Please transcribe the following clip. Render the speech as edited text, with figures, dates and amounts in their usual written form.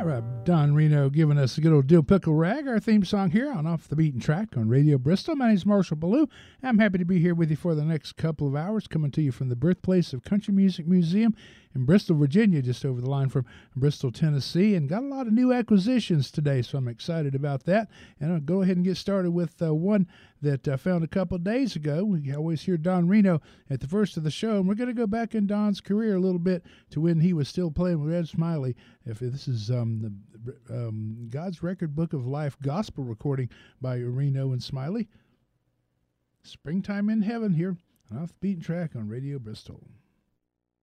Don Reno giving us a good old Dill Pickle Rag, our theme song here on Off the Beaten Track on Radio Bristol. My name is Marshall Ballou. I'm happy to be here with you for the next couple of hours, coming to you from the birthplace of Country Music Museum in Bristol, Virginia, just over the line from Bristol, Tennessee, and got a lot of new acquisitions today, so I'm excited about that. And I'll go ahead and get started with one that I found a couple of days ago. We always hear Don Reno at the first of the show, and we're going to go back in Don's career a little bit to when he was still playing with Ed Smiley. If this is the God's Record Book of Life gospel recording by Reno and Smiley. Springtime in Heaven here on Off the Beaten Track on Radio Bristol.